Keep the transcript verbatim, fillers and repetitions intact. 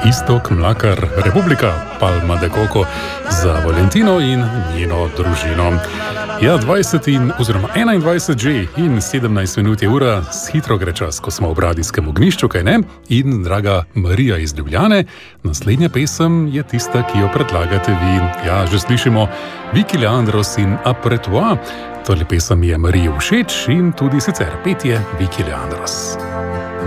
Iztok Mlakar, Republika Palma de Coco za Valentino in njeno družino. Ja, dvajset in, oziroma enaindvajset že in sedemnajst minut je ura, hitro gre čas, ko smo v radijskem ognjišču, kaj ne? In draga Marija iz Ljubljane, naslednja pesem je tista, ki jo predlagate vi. Ja, že slišimo Viki Leandros in Apretua. Tole pesem je Mariji všeč in tudi sicer petje Viki Leandros.